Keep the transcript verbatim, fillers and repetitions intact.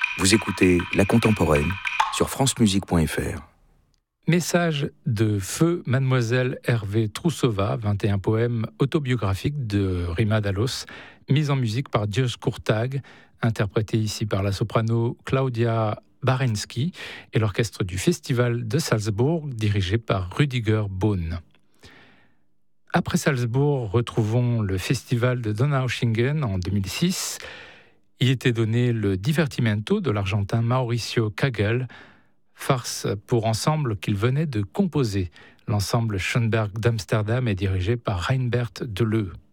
Vous écoutez La Contemporaine sur francemusique point f r. Message de Feu Mademoiselle Hervé Troussova, vingt et un poèmes autobiographiques de Rima Dallos, mis en musique par Dios Kurtag, interprété ici par la soprano Claudia Barenski et l'orchestre du Festival de Salzbourg, dirigé par Rüdiger Bohn. Après Salzbourg, retrouvons le Festival de Donaueschingen en deux mille six. Y était donné le Divertimento de l'Argentin Mauricio Kagel, farce pour ensemble qu'il venait de composer. L'ensemble Schoenberg d'Amsterdam est dirigé par Reinbert Deleu.